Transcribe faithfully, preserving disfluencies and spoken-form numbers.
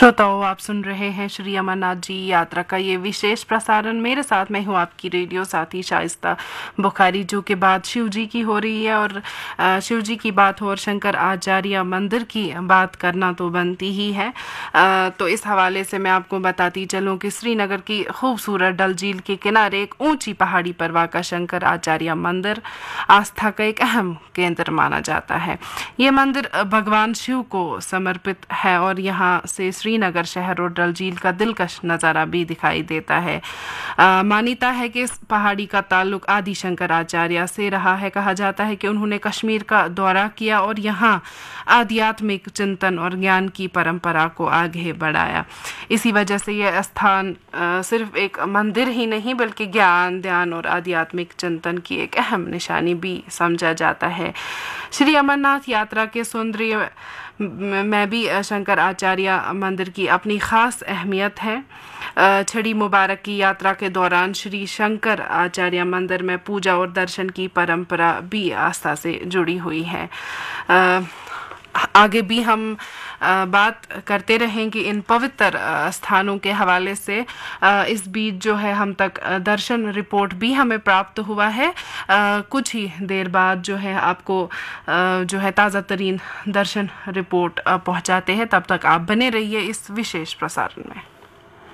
श्रोताओं, आप सुन रहे हैं श्री अमरनाथ जी यात्रा का ये विशेष प्रसारण। मेरे साथ मैं हूँ आपकी रेडियो साथी शाइस्ता बुखारी, जो कि बात शिव जी की हो रही है। और आ, शिव जी की बात हो और शंकर आचार्य मंदिर की बात करना तो बनती ही है। आ, तो इस हवाले से मैं आपको बताती चलूँ कि श्रीनगर की खूबसूरत डल झील के किनारे एक ऊंची पहाड़ी पर वाक़ा शंकर आचार्य मंदिर आस्था का एक अहम केंद्र माना जाता है। ये मंदिर भगवान शिव को समर्पित है और यहाँ से श्रीनगर शहर और डल झील का दिलकश नज़ारा भी दिखाई देता है। आ, मान्यता है कि इस पहाड़ी का ताल्लुक आदि शंकराचार्य से रहा है। कहा जाता है कि उन्होंने कश्मीर का दौरा किया और यहाँ आध्यात्मिक चिंतन और ज्ञान की परंपरा को आगे बढ़ाया। इसी वजह से यह स्थान आ, सिर्फ एक मंदिर ही नहीं बल्कि ज्ञान, ध्यान और आध्यात्मिक चिंतन की एक अहम निशानी भी समझा जाता है। श्री अमरनाथ यात्रा के सौंदर्य में भी शंकर आचार्य मंदिर की अपनी ख़ास अहमियत है। छड़ी मुबारक की यात्रा के दौरान श्री शंकर आचार्य मंदिर में पूजा और दर्शन की परंपरा भी आस्था से जुड़ी हुई है। आगे भी हम बात करते रहेंगे इन पवित्र स्थानों के हवाले से। इस बीच जो है हम तक दर्शन रिपोर्ट भी हमें प्राप्त हुआ है। कुछ ही देर बाद जो है आपको जो है ताज़ा तरीन दर्शन रिपोर्ट पहुंचाते हैं। तब तक आप बने रहिए इस विशेष प्रसारण में।